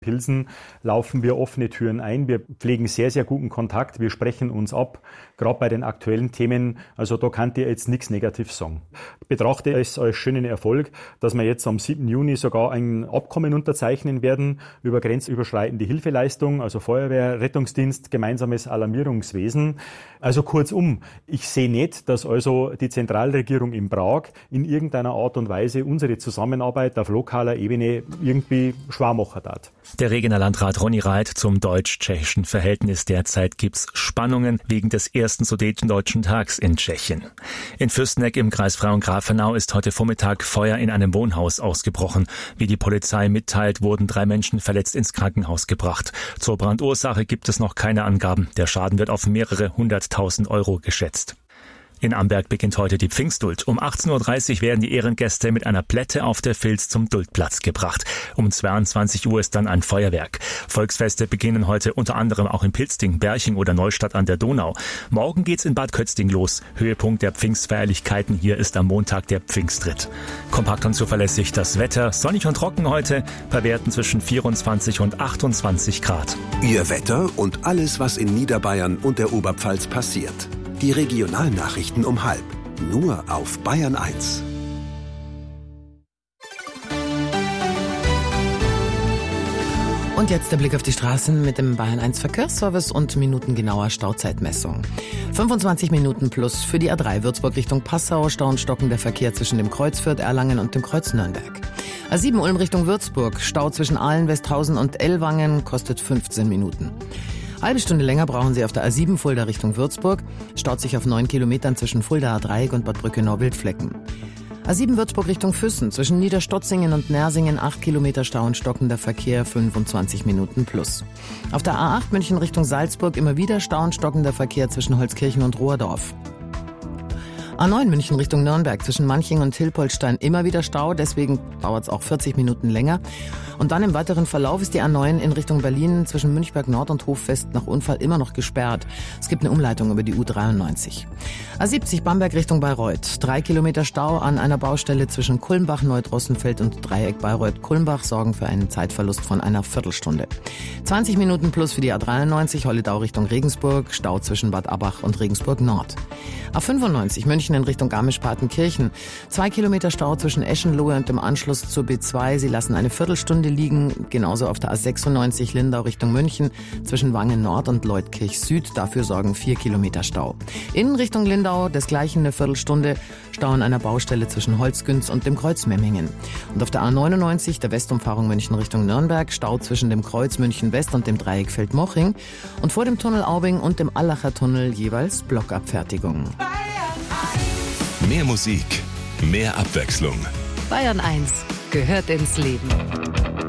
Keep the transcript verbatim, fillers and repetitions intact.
Pilsen laufen wir offene Türen ein. Wir pflegen sehr, sehr guten Kontakt. Wir sprechen uns ab, gerade bei den aktuellen Themen. Also da kann ich jetzt nichts Negatives sagen. Ich betrachte es als schönen Erfolg, dass wir jetzt am siebten Juni sogar ein Abkommen unterzeichnen werden über grenzüberschreitende Hilfeleistung, also Feuerwehr, Rettungsdienst, gemeinsames Alarmierungswesen. Also kurzum, ich sehe nicht, dass also die Zentralregierung in Prag in irgendeiner Art und Weise unsere Zusammenarbeit auf lokaler Ebene irgendwie schwer machen darf. Der Regener Landrat Ronny Reit zum deutsch-tschechischen Verhältnis. Derzeit gibt's Spannungen wegen des ersten Sudetendeutschen Tags in Tschechien. In Fürsteneck im Kreis Frauengrafenau ist heute Vormittag Feuer in einem Wohnhaus ausgebrochen. Wie die Polizei mitteilt, wurden drei Menschen verletzt ins Krankenhaus gebracht. Zur Brandursache gibt es noch keine Angaben. Der Schaden wird auf mehrere hunderttausend Euro geschätzt. In Amberg beginnt heute die Pfingstduld. Um achtzehn Uhr dreißig werden die Ehrengäste mit einer Plätte auf der Vils zum Duldplatz gebracht. Um zweiundzwanzig Uhr ist dann ein Feuerwerk. Volksfeste beginnen heute unter anderem auch in Pilsting, Berching oder Neustadt an der Donau. Morgen geht's in Bad Kötzting los. Höhepunkt der Pfingstfeierlichkeiten hier ist am Montag der Pfingstritt. Kompakt und zuverlässig das Wetter. Sonnig und trocken heute, bei Werten zwischen vierundzwanzig und achtundzwanzig Grad. Ihr Wetter und alles, was in Niederbayern und der Oberpfalz passiert. Die Regionalnachrichten um halb. Nur auf Bayern eins. Und jetzt der Blick auf die Straßen mit dem Bayern eins Verkehrsservice und minutengenauer Stauzeitmessung. fünfundzwanzig Minuten plus für die A drei Würzburg Richtung Passau, Stau und stockender Verkehr zwischen dem Kreuz Fürth Erlangen und dem Kreuz Nürnberg. A sieben Ulm Richtung Würzburg, Stau zwischen Aalen, Westhausen und Ellwangen, kostet fünfzehn Minuten. Halbe Stunde länger brauchen Sie auf der A sieben Fulda Richtung Würzburg, staut sich auf neun Kilometern zwischen Fuldaer Dreieck und Bad Brückenau-Wildflecken. A sieben Würzburg Richtung Füssen, zwischen Niederstotzingen und Nersingen acht Kilometer Stau und stockender Verkehr, fünfundzwanzig Minuten plus. Auf der A acht München Richtung Salzburg immer wieder Stau und stockender Verkehr zwischen Holzkirchen und Rohrdorf. A neun München Richtung Nürnberg, zwischen Manching und Hilpoltstein immer wieder Stau, deswegen dauert es auch vierzig Minuten länger. Und dann im weiteren Verlauf ist die A neun in Richtung Berlin zwischen Münchberg Nord und Hoffest nach Unfall immer noch gesperrt. Es gibt eine Umleitung über die U dreiundneunzig. A siebzig Bamberg Richtung Bayreuth, drei Kilometer Stau an einer Baustelle zwischen Kulmbach, Neudrossenfeld und Dreieck Bayreuth-Kulmbach sorgen für einen Zeitverlust von einer Viertelstunde. zwanzig Minuten plus für die A dreiundneunzig, Holledau Richtung Regensburg, Stau zwischen Bad Abbach und Regensburg Nord. A fünfundneunzig München in Richtung Garmisch-Partenkirchen, zwei Kilometer Stau zwischen Eschenlohe und dem Anschluss zur B zwei. Sie lassen eine Viertelstunde liegen, genauso auf der A sechsundneunzig Lindau Richtung München, zwischen Wangen Nord und Leutkirch Süd, dafür sorgen vier Kilometer Stau. In Richtung Lindau desgleichen eine Viertelstunde, Stau an einer Baustelle zwischen Holzgünz und dem Kreuz Memmingen. Und auf der A neunundneunzig, der Westumfahrung München Richtung Nürnberg, Stau zwischen dem Kreuz München West und dem Dreieck Feldmoching und vor dem Tunnel Aubing und dem Allacher Tunnel jeweils Blockabfertigung. Mehr Musik, mehr Abwechslung. Bayern eins gehört ins Leben.